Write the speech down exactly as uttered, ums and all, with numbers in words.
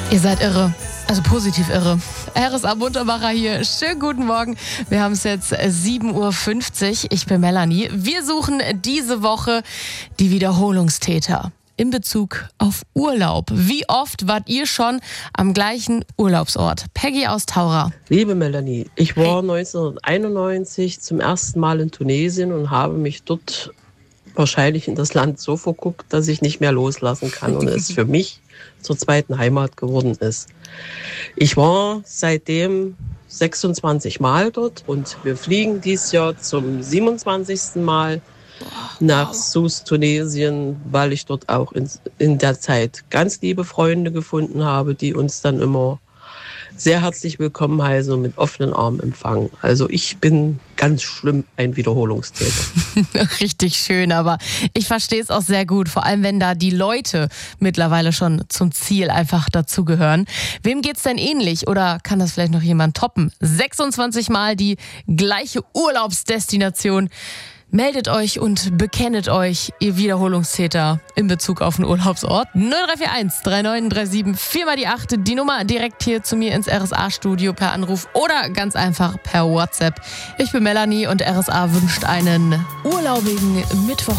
Ihr seid irre. Also positiv irre. R S A Muntermacher hier. Schönen guten Morgen. Wir haben es jetzt sieben Uhr fünfzig. Ich bin Melanie. Wir suchen diese Woche die Wiederholungstäter in Bezug auf Urlaub. Wie oft wart ihr schon am gleichen Urlaubsort? Peggy aus Taura. Liebe Melanie, ich war neunzehnhunderteinundneunzig zum ersten Mal in Tunesien und habe mich dort wahrscheinlich in das Land so verguckt, dass ich nicht mehr loslassen kann und es für mich zur zweiten Heimat geworden ist. Ich war seitdem sechsundzwanzig Mal dort und wir fliegen dieses Jahr zum siebenundzwanzigsten Mal nach Sousse, Tunesien, weil ich dort auch in, in der Zeit ganz liebe Freunde gefunden habe, die uns dann immer sehr herzlich willkommen heißen und mit offenen Armen empfangen. Also ich bin ganz schlimm ein Wiederholungstäter. Richtig schön, aber ich verstehe es auch sehr gut, vor allem wenn da die Leute mittlerweile schon zum Ziel einfach dazugehören. Wem geht's denn ähnlich oder kann das vielleicht noch jemand toppen? sechsundzwanzig Mal die gleiche Urlaubsdestination. Meldet euch und bekennet euch, ihr Wiederholungstäter in Bezug auf den Urlaubsort. null drei vier eins drei neun drei sieben vier mal die acht, die Nummer direkt hier zu mir ins R S A-Studio per Anruf oder ganz einfach per WhatsApp. Ich bin Melanie und R S A wünscht einen urlaubigen Mittwoch.